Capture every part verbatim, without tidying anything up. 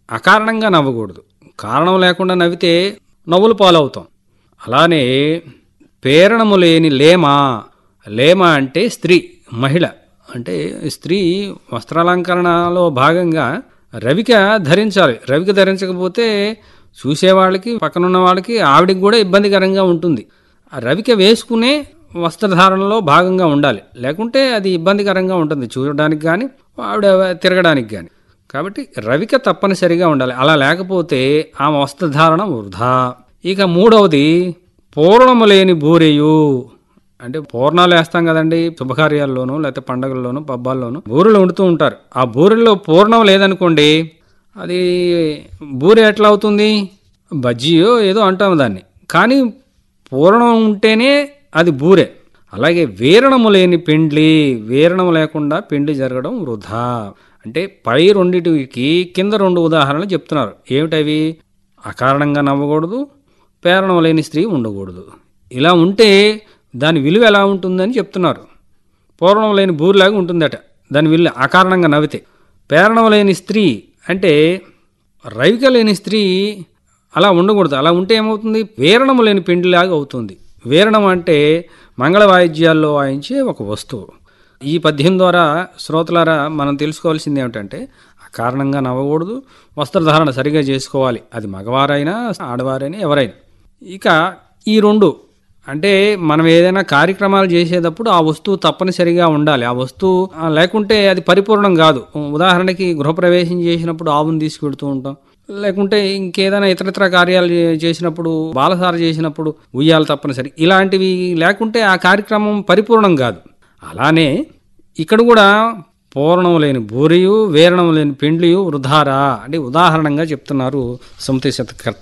అకారణంగా నవ్వకూడదు. కారణం లేకుండా నవ్వితే నవ్వులు పాలవుతాం. అలానే పేరణము లేని లేమ. లేమ అంటే స్త్రీ, మహిళ. అంటే స్త్రీ వస్త్రాలంకరణలో భాగంగా రవిక ధరించాలి. రవిక ధరించకపోతే చూసేవాళ్ళకి, పక్కనున్న వాళ్ళకి, ఆవిడికి కూడా ఇబ్బందికరంగా ఉంటుంది. ఆ రవిక వేసుకునే వస్త్రధారణలో భాగంగా ఉండాలి. లేకుంటే అది ఇబ్బందికరంగా ఉంటుంది చూడడానికి కానీ, ఆవిడ తిరగడానికి కానీ. కాబట్టి రవిక తప్పనిసరిగా ఉండాలి. అలా లేకపోతే ఆమె వస్త్రధారణ వృధా. ఇక మూడవది పూర్ణము లేని బూరెయు. అంటే పూర్ణాలు వేస్తాం కదండి శుభకార్యాల్లోనూ, లేకపోతే పండగల్లోనూ, పబ్బాల్లోనూ బూరెలు వండుతూ ఉంటారు. ఆ బూరెల్లో పూర్ణం లేదనుకోండి, అది బూరె ఎట్లా అవుతుంది? బజ్జీయో ఏదో అంటాము దాన్ని. కానీ పూర్ణం ఉంటేనే అది బూరె. అలాగే వీరణము లేని పెండ్లి. వీరణము లేకుండా పెండ్లి జరగడం వృధా. అంటే పై రెండిటికి కింద రెండు ఉదాహరణలు చెప్తున్నారు. ఏమిటవి? అకారణంగా నవ్వకూడదు, పేరణం లేని స్త్రీ ఉండకూడదు. ఇలా ఉంటే దాని విలువ ఎలా ఉంటుందని చెప్తున్నారు. పూర్ణం లేని బూరిలాగా ఉంటుందట దాని విలువ అకారణంగా నవ్వితే. పేరణం లేని స్త్రీ అంటే రవిక లేని స్త్రీ అలా ఉండకూడదు. అలా ఉంటే ఏమవుతుంది? వీరణము లేని పెండ్లిలాగా అవుతుంది. వీరణం అంటే మంగళ వాయిద్యాల్లో వాయించే ఒక వస్తువు. ఈ పద్యం ద్వారా శ్రోతలారా మనం తెలుసుకోవాల్సింది ఏమిటంటే, అకారణంగా నవ్వకూడదు, వస్త్రధారణ సరిగా చేసుకోవాలి. అది మగవారైనా ఆడవారైనా ఎవరైనా. ఇక ఈ రెండు అంటే మనం ఏదైనా కార్యక్రమాలు చేసేటప్పుడు ఆ వస్తువు తప్పనిసరిగా ఉండాలి. ఆ వస్తువు లేకుంటే అది పరిపూర్ణం కాదు. ఉదాహరణకి గృహప్రవేశం చేసినప్పుడు ఆవును తీసుకెడుతూ ఉంటాం, లేకుంటే ఇంకేదైనా ఇతరత్ర కార్యాలు చేసినప్పుడు, బాలసార చేసినప్పుడు ఉయ్యాలు తప్పనిసరి. ఇలాంటివి లేకుంటే ఆ కార్యక్రమం పరిపూర్ణం కాదు. అలానే ఇక్కడ కూడా పూర్ణం లేని బూరియు, వీరణం లేని పెండ్లియు వృధారా అంటే ఉదాహరణంగా చెప్తున్నారు సుమతి శతకర్త.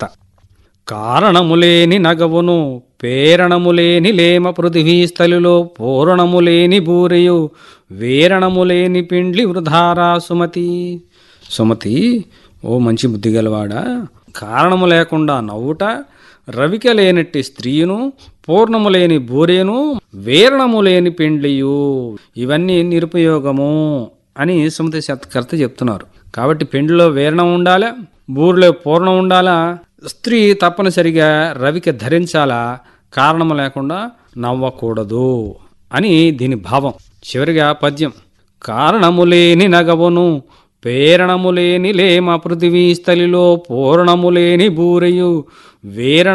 కారణములేని నగవును పేరణములేని లేమ పృథివీ స్థలిలో పూరణములేని బూరియు వీరణములేని పిండ్లి వృధారా సుమతి. సుమతి, ఓ మంచి బుద్ధి గలవాడా, కారణము లేకుండా నవ్వుట, రవిక లేనట్టి స్త్రీయును, పూర్ణము లేని బూరేను, వీరణము లేని పెండ్లియు ఇవన్నీ నిరుపయోగము అని సుమతి శతకర్త చెప్తున్నారు. కాబట్టి పెండ్లిలో వీరణం ఉండాలా, బూరిలో పూర్ణం ఉండాలా, స్త్రీ తప్పనిసరిగా రవిక ధరించాలా, కారణము లేకుండా నవ్వకూడదు అని దీని భావం. చివరిగా పద్యం. కారణములేని నగవును పేరణములేని లేమ పృథివీ స్థలిలో పూర్ణములేని బూరెయు వీరణ